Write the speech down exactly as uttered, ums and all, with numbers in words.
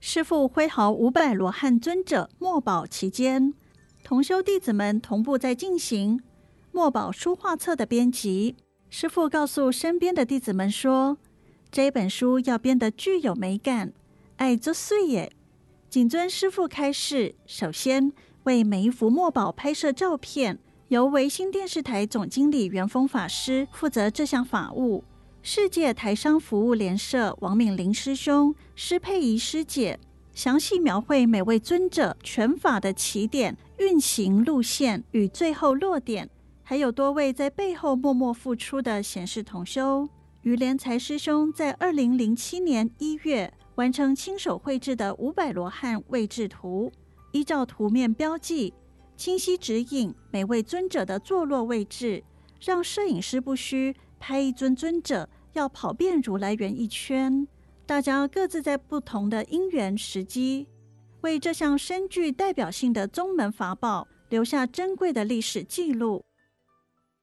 师父挥毫五百罗汉尊者墨宝其间，同修弟子们同步在进行墨宝书画册的编辑。师父告诉身边的弟子们说，这本书要编得具有美感，爱作碎也。谨遵师父开示，首先为每一幅墨宝拍摄照片，由维新电视台总经理元丰法师负责这项法务。世界台商服务联社王敏林师兄、施佩仪师姐详细描绘每位尊者拳法的起点、运行路线与最后落点，还有多位在背后默默付出的贤士同修。于连才师兄在二零零七年一月完成亲手绘制的五百罗汉位置图，依照图面标记，清晰指引每位尊者的坐落位置，让摄影师不需拍一尊尊者要跑遍如来园一圈。大家各自在不同的因缘时机，为这项深具代表性的宗门法宝留下珍贵的历史记录。